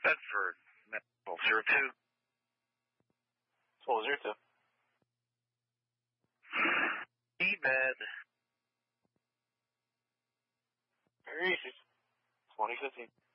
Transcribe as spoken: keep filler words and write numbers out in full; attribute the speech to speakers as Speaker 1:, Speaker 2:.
Speaker 1: Bedford, medical, zero two.
Speaker 2: Twelve zero two.
Speaker 1: E-bed.
Speaker 2: Very easy. twenty fifteen.